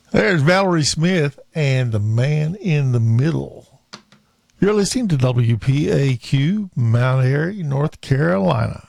There's Valerie Smith and the Man in the Middle. You're listening to WPAQ, Mount Airy, North Carolina.